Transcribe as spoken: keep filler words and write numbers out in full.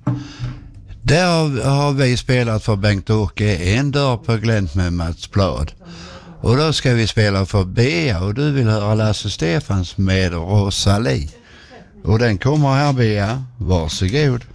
Där har, har vi spelat för Bengt-Åke En dörr på glänt med Mats Blad. Och då ska vi spela för Bea och du vill höra Lasse Stefans med Rosalie. Och den kommer här, Bea. Varsågod.